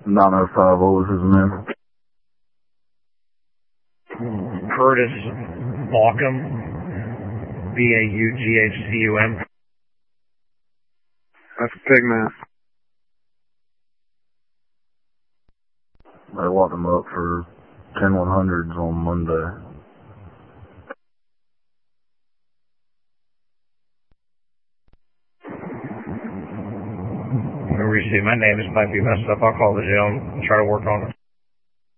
905, what was his name? Curtis Baugham, Baughcum. That's a pig man. They locked him up for 10-100s on Monday. Let me see, my name might be messed up. I'll call the jail and try to work on it.